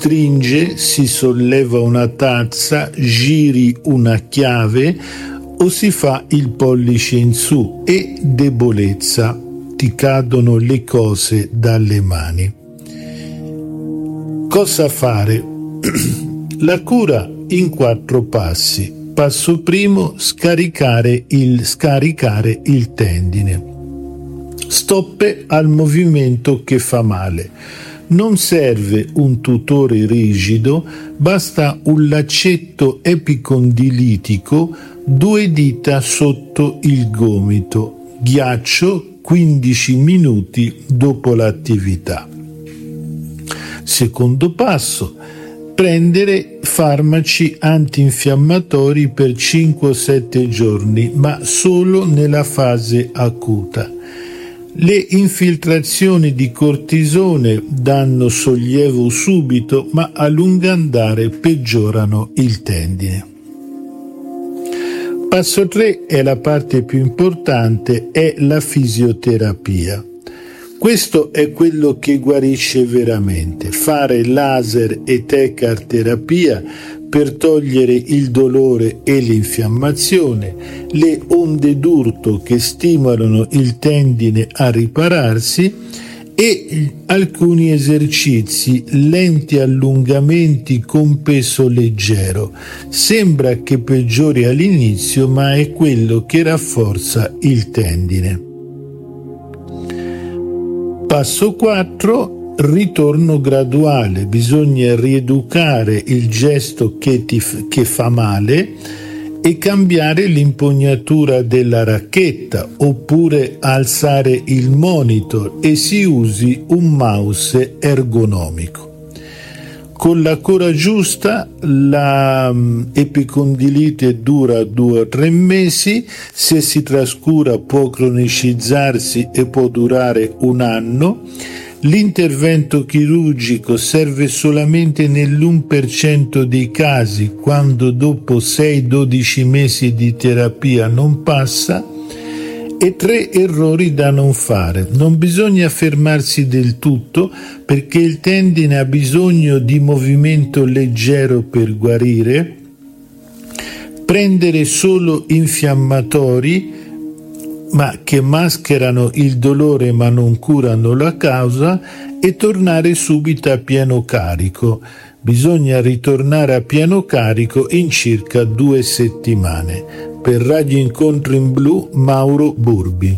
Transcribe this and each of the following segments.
stringe, si solleva una tazza, giri una chiave o si fa il pollice in su e debolezza, ti cadono le cose dalle mani. Cosa fare? La cura in 4 passi. Passo primo, scaricare il tendine. Stoppe al movimento che fa male. Non serve un tutore rigido, basta un laccetto epicondilitico, 2 dita sotto il gomito, ghiaccio 15 minuti dopo l'attività. Secondo passo, prendere farmaci antinfiammatori per 5 o 7 giorni, ma solo nella fase acuta. Le infiltrazioni di cortisone danno sollievo subito, ma a lungo andare peggiorano il tendine. Passo 3 è la parte più importante, è la fisioterapia. Questo è quello che guarisce veramente. Fare laser e Tecar terapia per togliere il dolore e l'infiammazione, le onde d'urto che stimolano il tendine a ripararsi e alcuni esercizi, lenti allungamenti con peso leggero. Sembra che peggiori all'inizio, ma è quello che rafforza il tendine. Passo 4. Ritorno graduale, bisogna rieducare il gesto che fa male e cambiare l'impugnatura della racchetta oppure alzare il monitor e si usi un mouse ergonomico. Con la cura giusta la epicondilite dura 2 o 3 mesi, se si trascura può cronicizzarsi e può durare 1 anno. L'intervento chirurgico serve solamente nell'1% dei casi, quando dopo 6-12 mesi di terapia non passa. E 3 errori da non fare. Non bisogna fermarsi del tutto perché il tendine ha bisogno di movimento leggero per guarire. Prendere solo infiammatori ma che mascherano il dolore ma non curano la causa e tornare subito a pieno carico. Bisogna ritornare a pieno carico in circa 2 settimane. Per Radio Incontro in Blu, Mauro Burbi.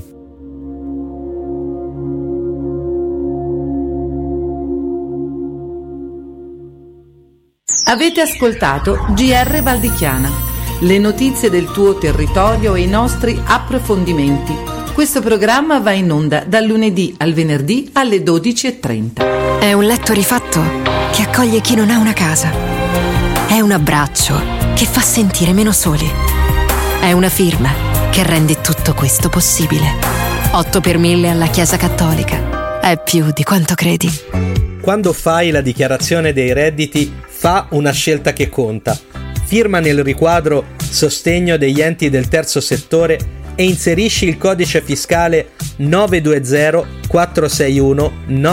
Avete ascoltato GR Valdichiana. Le notizie del tuo territorio e i nostri approfondimenti. Questo programma va in onda dal lunedì al venerdì alle 12:30. È un letto rifatto che accoglie chi non ha una casa. È un abbraccio che fa sentire meno soli. È una firma che rende tutto questo possibile. 8 per 1000 alla Chiesa Cattolica. È più di quanto credi. Quando fai la dichiarazione dei redditi, fa una scelta che conta. Firma nel riquadro Sostegno degli enti del terzo settore e inserisci il codice fiscale 920 461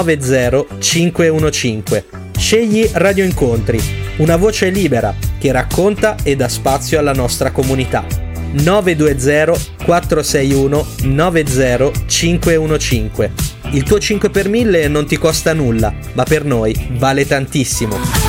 90515. Scegli Radio Incontri, una voce libera che racconta e dà spazio alla nostra comunità. 920 461 90515. Il tuo 5 per 1000 non ti costa nulla, ma per noi vale tantissimo.